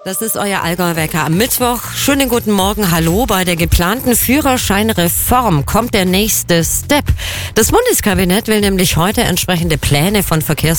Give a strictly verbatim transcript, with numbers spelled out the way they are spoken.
Das ist euer Allgäu-Wecker am Mittwoch. Schönen guten Morgen, hallo. Bei der geplanten Führerscheinreform kommt der nächste Step. Das Bundeskabinett will nämlich heute entsprechende Pläne von Verkehrs